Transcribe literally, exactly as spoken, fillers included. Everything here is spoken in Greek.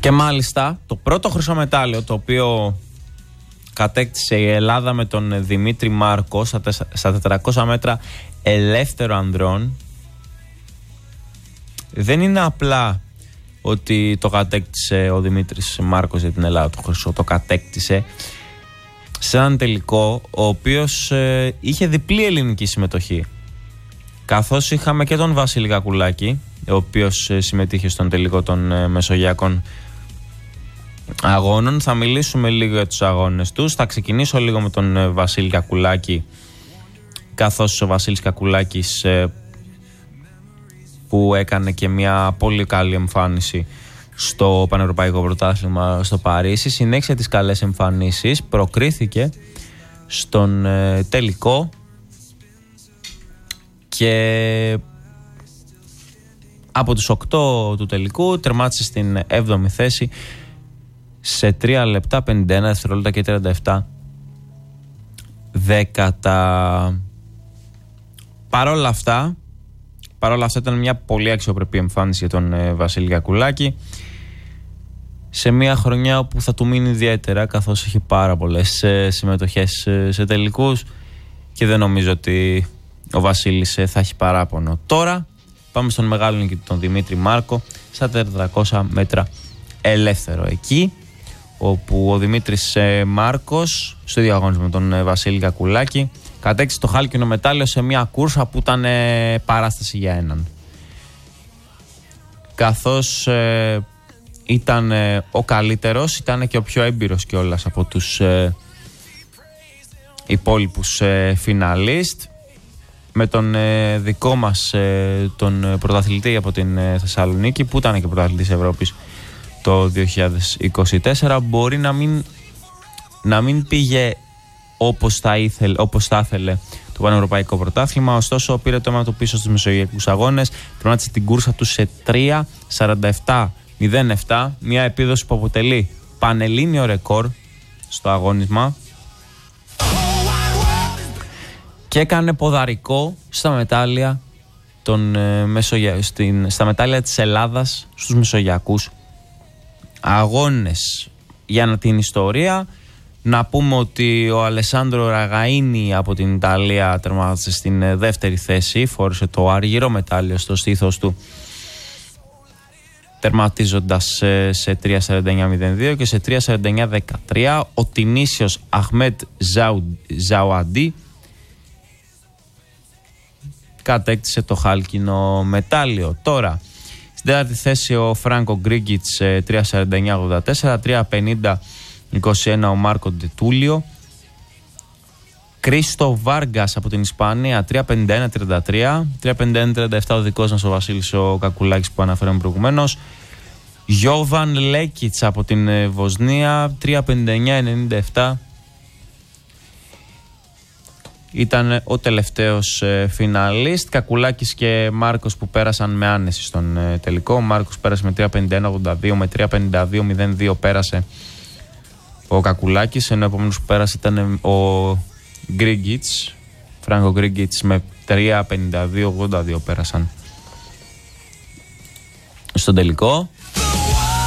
Και μάλιστα το πρώτο χρυσό μετάλλιο το οποίο κατέκτησε η Ελλάδα με τον Δημήτρη Μάρκο στα τετρακόσια μέτρα ελεύθερο ανδρών δεν είναι απλά ότι το κατέκτησε ο Δημήτρης Μάρκος για την Ελλάδα, το χρυσό, το κατέκτησε σε έναν τελικό ο οποίος ε, είχε διπλή ελληνική συμμετοχή, καθώς είχαμε και τον Βασίλη Κακουλάκη, ο οποίος ε, συμμετείχε στον τελικό των ε, Μεσογειακών Αγώνων. Θα μιλήσουμε λίγο για τους αγώνες τους. Θα ξεκινήσω λίγο με τον ε, Βασίλη Κακουλάκη, καθώς ο Βασίλης Κακουλάκης ε, που έκανε και μια πολύ καλή εμφάνιση στο Πανευρωπαϊκό Πρωτάθλημα στο Παρίσι, συνέχισε τις καλές εμφανίσεις, προκρίθηκε στον ε, τελικό και από τους οκτώ του τελικού τερμάτισε στην έβδομη θέση σε τρία λεπτά πενήντα ένα δευτερόλεπτα και τριάντα επτά δέκατα. Παρόλα αυτά Παρόλα αυτά ήταν μια πολύ αξιοπρεπή εμφάνιση για τον ε, Βασίλη Κακουλάκη σε μια χρονιά όπου θα του μείνει ιδιαίτερα, καθώς έχει πάρα πολλές ε, συμμετοχές ε, σε τελικούς και δεν νομίζω ότι ο Βασίλης ε, θα έχει παράπονο. Τώρα πάμε στον μεγάλο νικητή, τον Δημήτρη Μάρκο, στα τετρακόσια μέτρα ελεύθερο. Εκεί όπου ο Δημήτρης ε, Μάρκος στο διαγωνισμό με τον ε, Βασίλη Κακουλάκη κατέκτησε το χάλκινο μετάλλιο σε μια κούρσα που ήταν ε, παράσταση για έναν. Καθώς ε, ήταν ε, ο καλύτερος, ήταν και ο πιο έμπειρος κιόλας από τους ε, υπόλοιπους ε, φιναλίστ, με τον ε, δικό μας ε, τον πρωταθλητή από την ε, Θεσσαλονίκη, που ήταν και πρωταθλητής Ευρώπης το δύο χιλιάδες είκοσι τέσσερα. Μπορεί να μην, να μην πήγε όπως θα ήθελε, όπως θα ήθελε το Πανευρωπαϊκό Πρωτάθλημα, ωστόσο πήρε το αίμα του πίσω στους Μεσογειακούς Αγώνες, τερμάτισε την κούρσα του σε τρία σαράντα επτά μηδέν επτά, μια επίδοση που αποτελεί πανελλήνιο ρεκόρ στο αγώνισμα και έκανε ποδαρικό στα μετάλλια, των, ε, Μεσογεια... στην, στα μετάλλια της Ελλάδας στους Μεσογειακούς Αγώνες. Για την ιστορία να πούμε ότι ο Αλεσάνδρο Ραγαΐνι από την Ιταλία τερμάτισε στην δεύτερη θέση, φόρησε το αργυρό μετάλλιο στο στήθος του, τερματίζοντας σε τρία σαράντα εννιά μηδέν δύο και σε τρία σαράντα εννιά δεκατρία. Ο Τινήσιος Αχμέτ Ζαουαντί κατέκτησε το χάλκινο μετάλλιο. Τώρα στην τέταρτη θέση ο Φράνκο Γκρίγκιτς τρία σαράντα εννιά ογδόντα τέσσερα, τρία πενήντα είκοσι ένα ο Μάρκο Ντετούλιο. Κρίστο Βάργκας από την Ισπανία τρία πενήντα ένα τριάντα τρία, τρία πενήντα ένα τριάντα επτά ο δικός μας ο Βασίλης ο Κακουλάκης που αναφέραμε προηγουμένως. Γιώβαν Λέκιτς από την Βοσνία τρία πενήντα εννιά ενενήντα επτά, ήταν ο τελευταίος ε, φιναλίστ. Κακουλάκης και Μάρκος που πέρασαν με άνεση στον ε, τελικό. Ο Μάρκος πέρασε με τρία πενήντα ένα ογδόντα δύο, με τρία πενήντα δύο μηδέν δύο πέρασε ο Κακουλάκης, ενώ ο επόμενος που πέρασε ήταν ο Γκρίγκιτς, Φράνκο Γκρίγκιτς, με τρία πενήντα δύο ογδόντα δύο πέρασαν στον τελικό.